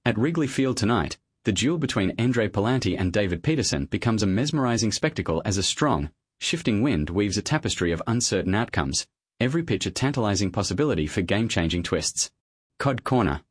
At Wrigley Field tonight, the duel between Andre Palante and David Peterson becomes a mesmerizing spectacle as a strong, shifting wind weaves a tapestry of uncertain outcomes, every pitch a tantalizing possibility for game-changing twists. Cod Corner.